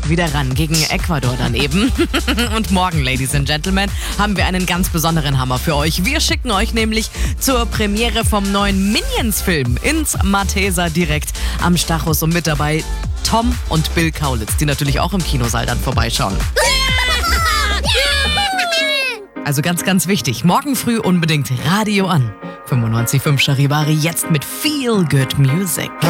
wieder ran gegen Ecuador dann eben. Und morgen, Ladies and Gentlemen, haben wir einen ganz besonderen Hammer für euch. Wir schicken euch nämlich zur Premiere vom neuen Minions-Film ins Malteser direkt am Stachus und mit dabei Tom und Bill Kaulitz, die natürlich auch im Kinosaal dann vorbeischauen. Also ganz, ganz wichtig, morgen früh unbedingt Radio an. 95.5 Charivari jetzt mit Feel Good Music.